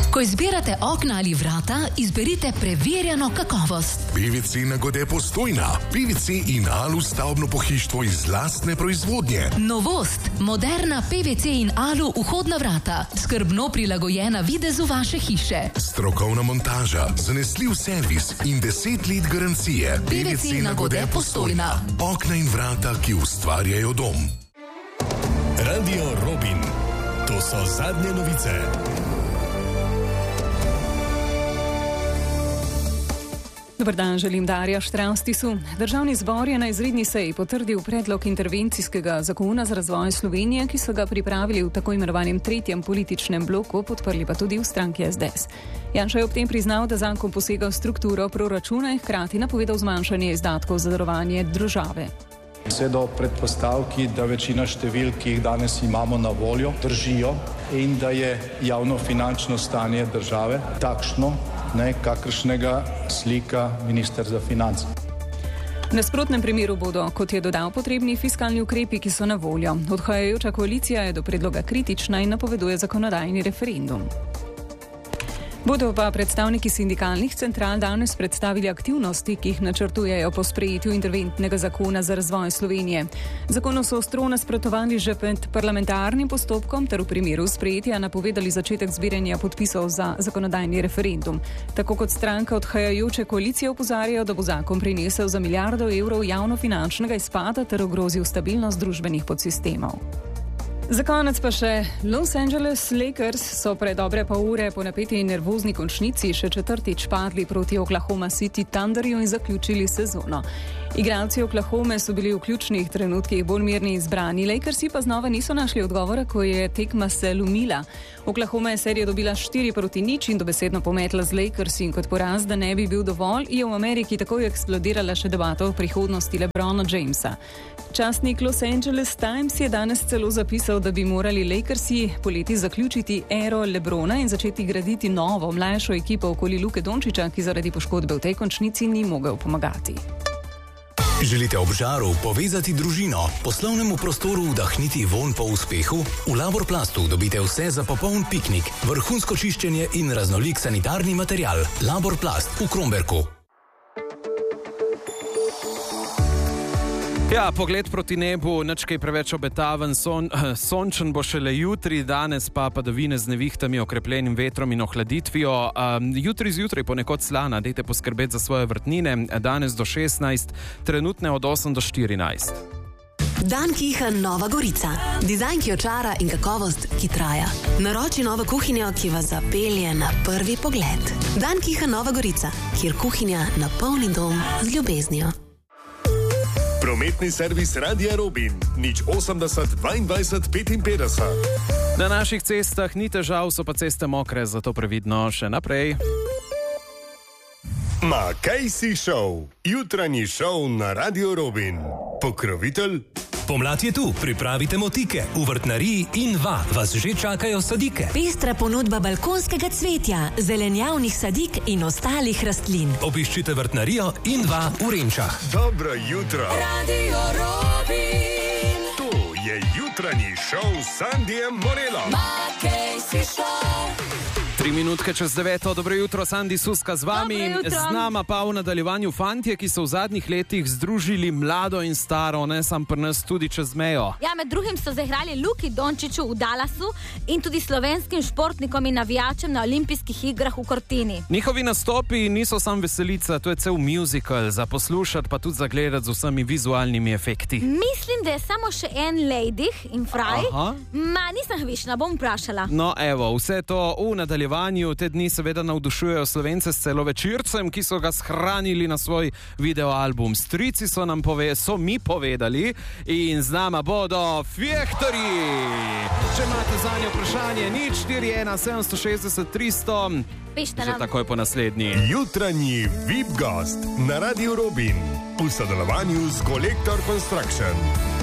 Ko izbirate okna ali vrata, izberite preverjeno kakovost. PVC Nagode Postojna. PVC in Alu stavbno pohištvo iz lastne proizvodnje. Novost. Moderna PVC in Alu vhodna vrata. Skrbno prilagojena videzu vaše hiše. Strokovna montaža, zanesljiv servis in 10 let garancije. PVC Nagode Postojna. Okna in vrata, ki ustvarjajo dom. Radio Robin. To so zadnje novice. Dobar dan, želim Darja Štravstisu. Državni zbor je na izredni seji potrdil predlog intervencijskega zakona za razvoj Slovenije, ki so ga pripravili v tako imenovanem tretjem političnem bloku, podprli pa tudi v stranki SDS. Janša je ob tem priznal, da zakon posega v strukturo proračuna in hkrati napovedal zmanjšanje izdatkov za darovanje države. Seveda ob predpostavki, da večina številk, ki jih danes imamo na voljo, držijo in da je javnofinančno stanje države takšno, kakršnega slika minister za finance. V nasprotnem primeru bodo, kot je dodal, potrebni fiskalni ukrepi, ki so na voljo. Odhajajoča koalicija je do predloga kritična in napoveduje zakonodajni referendum. Bodo pa predstavniki sindikalnih central danes predstavili aktivnosti, ki jih načrtujejo po sprejetju interventnega zakona za razvoj Slovenije. Zakonu so ostro nasprotovali že pred parlamentarnim postopkom ter v primeru sprejetja napovedali začetek zbiranja podpisov za zakonodajni referendum. Tako kot stranka odhajajoče koalicije opozarjajo, da bo zakon prinesel za milijardo evrov javnofinančnega izpada ter ogrozil stabilnost družbenih podsistemov. Za konec pa še Los Angeles Lakers so pred dobre pol ure po napeti in nervozni končnici še četrtič padli proti Oklahoma City Thunderju in zaključili sezono. Igralci Oklahome so bili v ključnih trenutkih bolj mirni in zbrani, Lakersi pa znova niso našli odgovora, ko je tekma se lomila. Oklahoma je serijo dobila 4-0 in dobesedno pometla z Lakersi in kot poraz, da ne bi bil dovolj, je v Ameriki takoj eksplodirala še debata o prihodnosti LeBrona Jamesa. Časnik Los Angeles Times je danes celo zapisal, da bi morali Lakersi poleti zaključiti ero LeBrona in začeti graditi novo, mlajšo ekipo okoli Luke Dončića, ki zaradi poškodbe v tej končnici ni mogel pomagati. Želite ob žaru povezati družino, poslovnemu prostoru vdahniti vonj po uspehu? V Laborplastu dobite vse za popoln piknik, vrhunsko čiščenje in raznolik sanitarni material. Laborplast v Kromberku. Ja, pogled proti nebu, nič kaj preveč obetaven, sončen bo šele jutri, danes pa padavine z nevihtami, okrepljenim vetrom in ohladitvijo. Jutri zjutraj ponekod slana, dajte poskrbeti za svoje vrtnine, danes do 16, trenutne od 8 do 14. Dan Kihan Nova Gorica. Dizajn, ki očara in kakovost, ki traja. Naroči novo kuhinjo, ki vas zapelje na prvi pogled. Dan Kihan Nova Gorica, kjer kuhinja napolni dom z ljubeznijo. Prometni servis Radia Robin, 080 22 55. Na naših cestah ni težav, so pa ceste mokre, zato previdno še naprej. Makejsi Show, jutranji šov na Radio Robin. Pokrovitelj? Pomlad je tu, pripravite motike. V vrtnariji Inva vas že čakajo sadike. Pestra ponudba balkonskega cvetja, zelenjavnih sadik in ostalih rastlin. Obiščite vrtnarijo Inva v Renčah. Dobro jutro. Radio Robin. To je jutranji šov s Sandijem Morelom. Makejsi Show. 3 minutke čez 9. Dobro jutro, Sandi Suska z vami. Z nama pa v nadaljevanju fantje, ki so v zadnjih letih združili mlado in staro, ne sam pri nas tudi čez mejo. Ja, med drugim so zaigrali Luki Dončiću v Dallasu in tudi slovenskim športnikom in navijačem na olimpijskih igrah v Cortini. Njihovi nastopi niso sam veselica, to je cel musical, za poslušati pa tudi za gledati z vsemi vizualnimi efekti. Mislim, da je samo še en Lejdih in Fraj. Nisem hvišna, bom vprašala. No, evo, vse to v nadaljevanju. Te dni seveda navdušujejo Slovence s celovečercem, ki so ga shranili na svoj videoalbum. Strici so mi povedali in z nama bodo Fjehtori. Če imate zanje vprašanje, 041 760 300. Pište nam. Že takoj po naslednji. Jutranji VIP gost na Radio Robin v sodelovanju s Collector Construction.